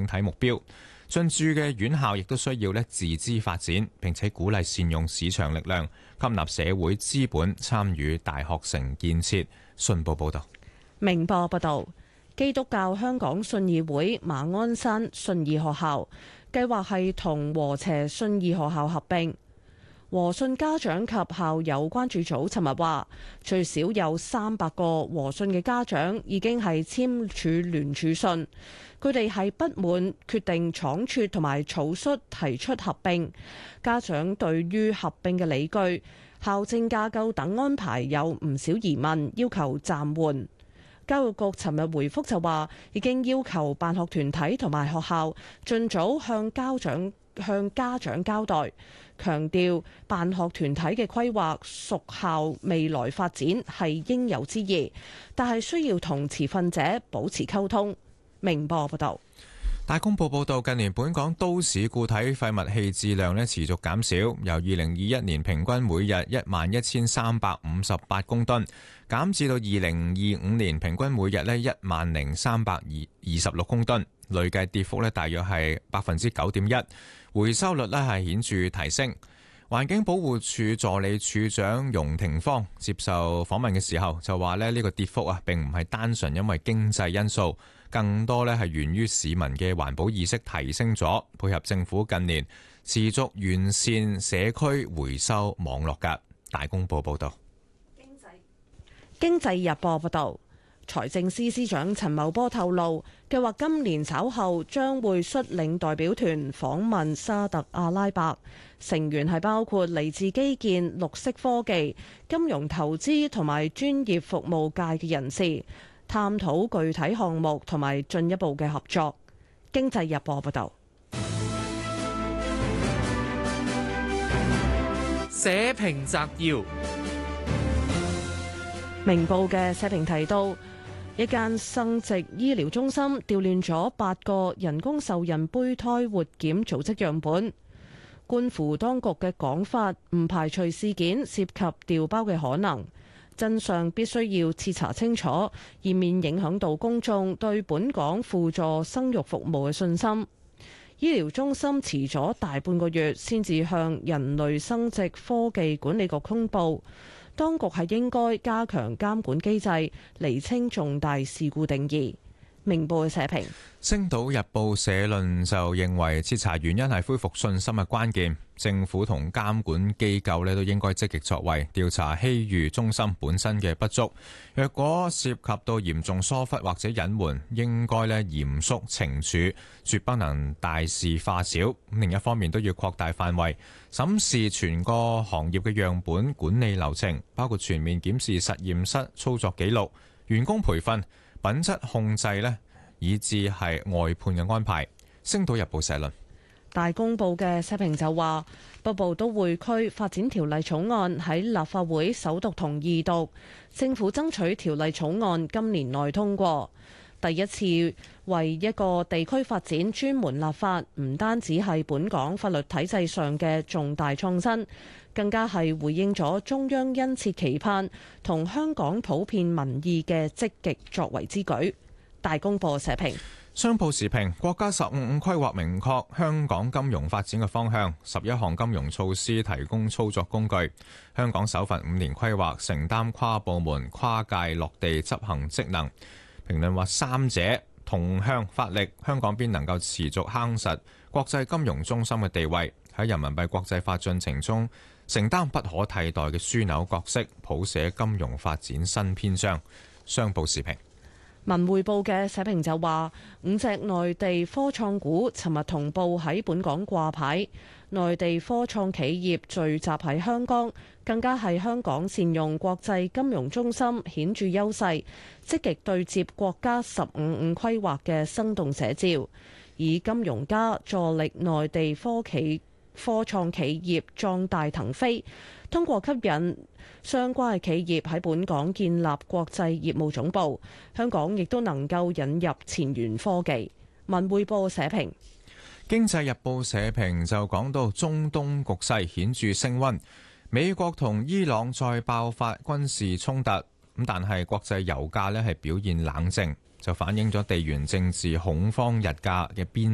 整體目標。進駐嘅院校亦都需要自資發展，並且鼓勵善用市場力量，吸納社會資本參與大學城建設。信報報道。 明報報道，基督教香港信義會馬鞍山信義學校計劃係同禾輋信義學校合併。和信家長及校友關注組尋日話，最少有300個和信嘅家長已經係簽署聯署信，佢哋係不滿決定倉促同埋草率提出合併。家長對於合併嘅理據、校政架構等安排有唔少疑問，要求暫緩。教育局尋日回覆就話，已經要求辦學團體同埋學校盡早向家長交代，強調辦學團體嘅規劃屬校未來發展係應有之義，但係需要同持份者保持溝通。明報報道。 大公報報導，近年本港都市固體廢物棄置量持續減少，由2021年平均每日11,358公噸，減至到2025年平均每日10,326公噸，累計跌幅大約係9.1%，回收率係顯著提升。環境保護署助理署長容廷芳接受訪問嘅時候就話呢個跌幅並唔係單純因為經濟因素，更多係源於市民嘅環保意識提升咗，配合政府近年持續完善社區回收網絡㗎。大公報報道。 經濟日報報道，財政司司長陳茂波透露，計劃今年稍後將會率領代表團訪問沙特阿拉伯，成員係包括嚟自基建、綠色科技、金融投資同埋專業服務界嘅人士，探討具體項目同埋進一步嘅合作。經濟日報報道。 社評摘要。 明報嘅社評提到，一間生殖醫療中心調亂咗8個人工受孕胚胎活檢組織樣本，觀乎當局嘅講法，唔排除事件涉及調包嘅可能，真相必須要徹查清楚，以免影響到公眾對本港輔助生育服務嘅信心。醫療中心遲咗大半個月先至向人類生殖科技管理局通報。當局係應該加強監管機制，釐清重大事故定義。明報嘅社評。 星島日報社論就認為，徹查原因係恢復信心嘅關鍵，政府同監管機構都應該積極作為，調查希遇中心本身嘅不足。若果涉及到嚴重疏忽或者隱瞞，應該嚴肅懲處，絕不能大事化小。另一方面都要擴大範圍，審視全個行業嘅樣本管理流程，包括全面檢視實驗室操作記錄、員工培訓、品質控制以至係外判嘅安排。星島日報社論。 大公報嘅社評就話，北部都會區發展條例草案喺立法會首讀同二讀，政府爭取條例草案今年內通過。第一次為一個地區發展專門立法，唔單止係本港法律體制上嘅重大創新，更加係回應咗中央殷切期盼同香港普遍民意嘅積極作為之舉。大公報社評。 商報時評，國家15規劃明確香港金融發展嘅方向，11項金融措施提供操作工具。香港首份5年規劃承擔跨部門跨界落地執行職能。評論話，三者同向發力，香港便能夠持續夯實國際金融中心嘅地位，喺人民幣國際化進程中承擔不可替代嘅樞紐角色，譜寫金融發展新篇章。商報時評。 文匯報嘅社評就話，5隻內地科創股尋日同步喺本港掛牌，內地科創企業聚集喺香港，更加係香港善用國際金融中心顯著優勢，積極對接國家15規劃嘅生動寫照，以金融家助力內地科創企業壯大騰飛，通過吸引相關嘅企業喺本港建立國際業務總部，香港亦都能夠引入前沿科技。文匯報社評。 經濟日報社評就講到中東局勢顯著升溫，美國同伊朗再爆發軍事衝突，但係國際油價係表現冷靜，就反映咗地緣政治恐慌日價嘅邊